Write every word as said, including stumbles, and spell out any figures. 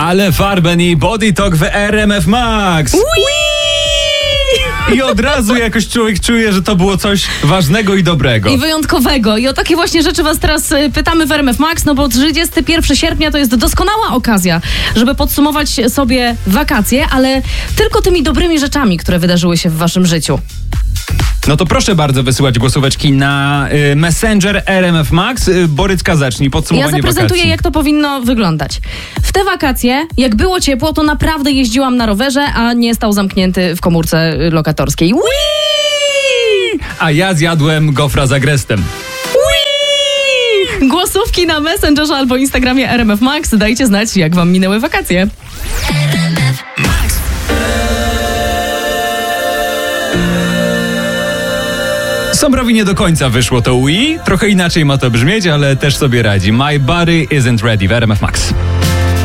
Ale Farben i Body Talk w R M F Max. I od razu jakoś człowiek czuje, że to było coś ważnego i dobrego. I wyjątkowego. I o takie właśnie rzeczy was teraz pytamy w R M F Max, no bo trzydziestego pierwszego sierpnia to jest doskonała okazja, żeby podsumować sobie wakacje, ale tylko tymi dobrymi rzeczami, które wydarzyły się w waszym życiu. No to proszę bardzo wysyłać głosóweczki na y, Messenger R M F Max. Y, Borycka, zacznij podsumowanie Ja zaprezentuję, wakacji. jak to powinno wyglądać. W te wakacje, jak było ciepło, to naprawdę jeździłam na rowerze, a nie stał zamknięty w komórce lokatorskiej. Whee! A ja zjadłem gofra z agrestem. Whee! Głosówki na Messengerze albo Instagramie R M F Max. Dajcie znać, jak wam minęły wakacje. Sombrowi nie do końca wyszło to Wii. Trochę inaczej ma to brzmieć, ale też sobie radzi. My body isn't ready w R M F Max.